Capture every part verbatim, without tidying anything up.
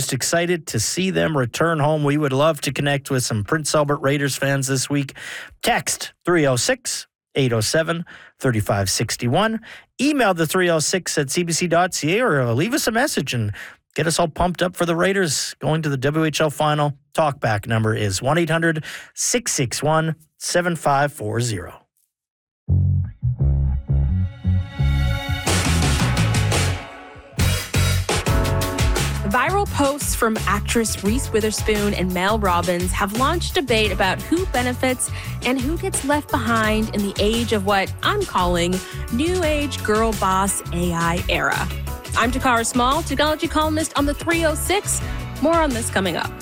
most excited to see them return home. We would love to connect with some Prince Albert Raiders fans this week. Text three oh six, eight oh seven, three five six one. Email the three oh six at c b c dot c a or leave us a message and get us all pumped up for the Raiders going to the W H L final. Talkback number is one eight hundred, six six one, seven five four zero. Viral posts from actress Reese Witherspoon and Mel Robbins have launched debate about who benefits and who gets left behind in the age of what I'm calling New Age Girl Boss A I era. I'm Takara Small, technology columnist on the three oh six. More on this coming up.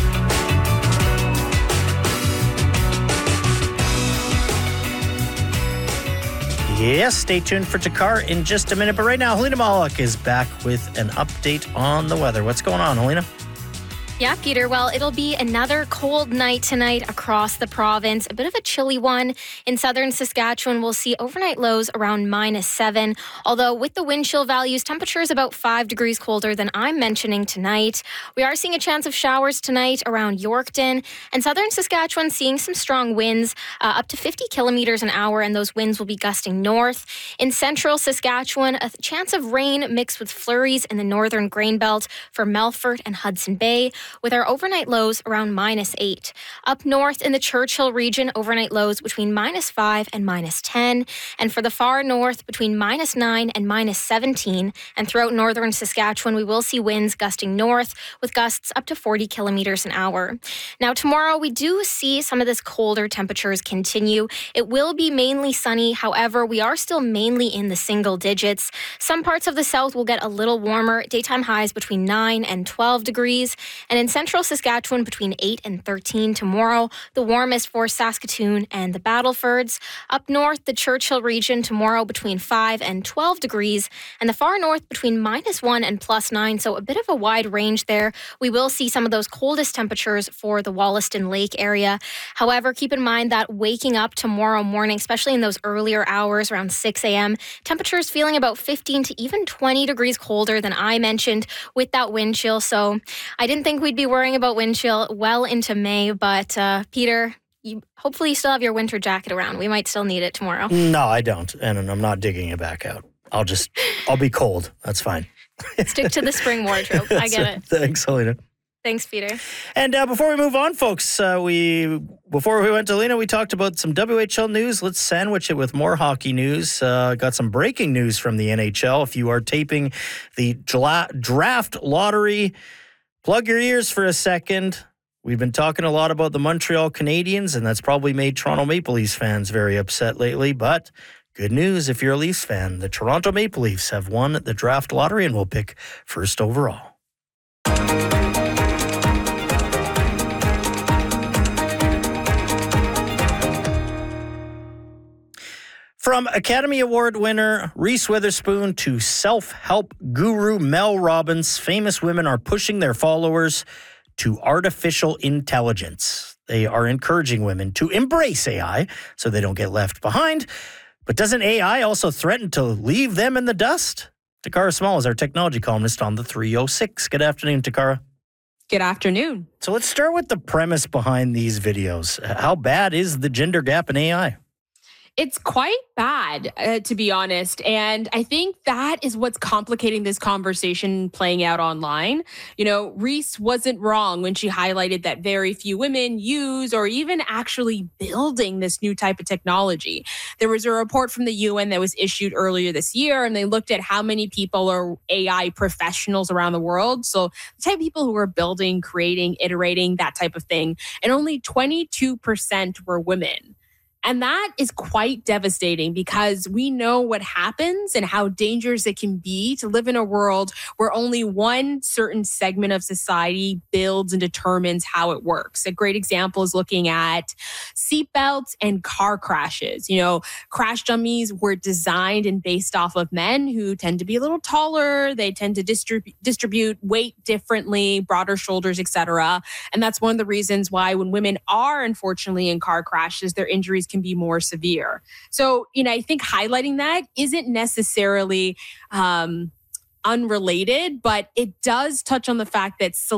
Yes, stay tuned for Takara in just a minute. But right now, Helena Mahalik is back with an update on the weather. What's going on, Helena? Yeah, Peter. Well, it'll be another cold night tonight across the province. A bit of a chilly one. In southern Saskatchewan, we'll see overnight lows around minus seven. Although with the wind chill values, temperatures about five degrees colder than I'm mentioning tonight. We are seeing a chance of showers tonight around Yorkton. And southern Saskatchewan seeing some strong winds, uh, up to fifty kilometers an hour, and those winds will be gusting north. In central Saskatchewan, a chance of rain mixed with flurries in the northern grain belt for Melfort and Hudson Bay, with our overnight lows around minus eight. Up north in the Churchill region, overnight lows between minus five and minus ten. And for the far north, between minus nine and minus seventeen. And throughout northern Saskatchewan, we will see winds gusting north with gusts up to forty kilometers an hour. Now, tomorrow, we do see some of this colder temperatures continue. It will be mainly sunny. However, we are still mainly in the single digits. Some parts of the south will get a little warmer. Daytime highs between nine and twelve degrees. And in central Saskatchewan, between eight and thirteen tomorrow. The warmest for Saskatoon and the Battlefords. Up north, the Churchill region tomorrow between five and twelve degrees. And the far north between minus one and plus nine. So a bit of a wide range there. We will see some of those coldest temperatures for the Wollaston Lake area. However, keep in mind that waking up tomorrow morning, especially in those earlier hours around six a.m., temperatures feeling about fifteen to even twenty degrees colder than I mentioned with that wind chill. So I didn't think we'd be worrying about wind chill well into May, but uh, Peter, you hopefully you still have your winter jacket around. We might still need it tomorrow. No, I don't, and I'm not digging it back out. I'll just, I'll be cold. That's fine. Stick to the spring wardrobe. I get it. Thanks, Helena. Thanks, Peter. And uh, before we move on, folks, uh, we before we went to Lena, we talked about some W H L news. Let's sandwich it with more hockey news. Uh, got some breaking news from the N H L. If you are taping the dra- draft lottery, plug your ears for a second. We've been talking a lot about the Montreal Canadiens, and that's probably made Toronto Maple Leafs fans very upset lately. But good news if you're a Leafs fan. The Toronto Maple Leafs have won the draft lottery and will pick first overall. From Academy Award winner Reese Witherspoon to self-help guru Mel Robbins, famous women are pushing their followers to artificial intelligence. They are encouraging women to embrace A I so they don't get left behind. But doesn't A I also threaten to leave them in the dust? Takara Small is our technology columnist on the three oh six. Good afternoon, Takara. Good afternoon. So let's start with the premise behind these videos. How bad is the gender gap in A I? It's quite bad, uh, to be honest. And I think that is what's complicating this conversation playing out online. You know, Reese wasn't wrong when she highlighted that very few women use or even actually building this new type of technology. There was a report from the U N that was issued earlier this year, and they looked at how many people are A I professionals around the world. So the type of people who are building, creating, iterating, that type of thing. And only twenty-two percent were women. And that is quite devastating because we know what happens and how dangerous it can be to live in a world where only one certain segment of society builds and determines how it works. A great example is looking at seatbelts and car crashes. You know, crash dummies were designed and based off of men who tend to be a little taller. They tend to distrib- distribute weight differently, broader shoulders, et cetera. And that's one of the reasons why when women are unfortunately in car crashes, their injuries can be more severe. So, you know, I think highlighting that isn't necessarily um, unrelated, but it does touch on the fact that